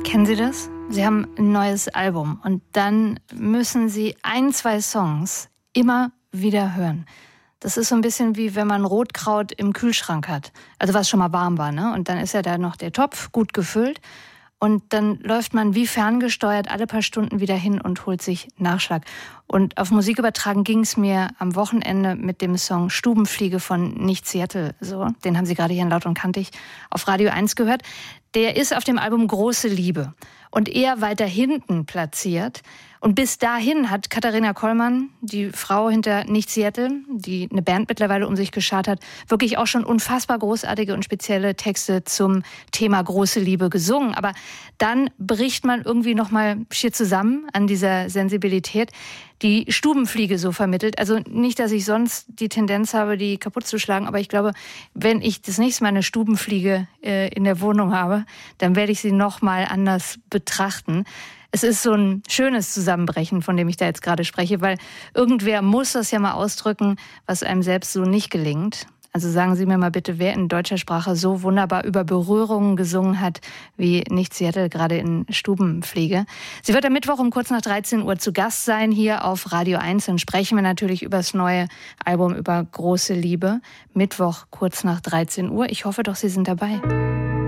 Kennen Sie das? Sie haben ein neues Album und dann müssen Sie 2 Songs immer wieder hören. Das ist so ein bisschen wie wenn man Rotkraut im Kühlschrank hat. Also was schon mal warm war, ne? Und dann ist ja da noch der Topf gut gefüllt. Und dann läuft man wie ferngesteuert alle paar Stunden wieder hin und holt sich Nachschlag. Und auf Musik übertragen ging es mir am Wochenende mit dem Song Stubenfliege von Nicht Seattle. So, den haben Sie gerade hier in Laut und Kantig auf Radio 1 gehört. Der ist auf dem Album Große Liebe und eher weiter hinten platziert. Und bis dahin hat Katharina Kollmann, die Frau hinter Nicht Seattle, die eine Band mittlerweile um sich geschart hat, wirklich auch schon unfassbar großartige und spezielle Texte zum Thema große Liebe gesungen. Aber dann bricht man irgendwie nochmal schier zusammen an dieser Sensibilität, die Stubenfliege so vermittelt. Also nicht, dass ich sonst die Tendenz habe, die kaputt zu schlagen, aber ich glaube, wenn ich das nächste Mal eine Stubenfliege in der Wohnung habe, dann werde ich sie nochmal anders betrachten. Es ist so ein schönes Zusammenbrechen, von dem ich da jetzt gerade spreche, weil irgendwer muss das ja mal ausdrücken, was einem selbst so nicht gelingt. Also sagen Sie mir mal bitte, wer in deutscher Sprache so wunderbar über Berührungen gesungen hat, wie Nicht Seattle, gerade in Stubenfliege. Sie wird am Mittwoch um kurz nach 13 Uhr zu Gast sein hier auf Radio 1. Dann sprechen wir natürlich über das neue Album, über große Liebe. Mittwoch kurz nach 13 Uhr. Ich hoffe doch, Sie sind dabei.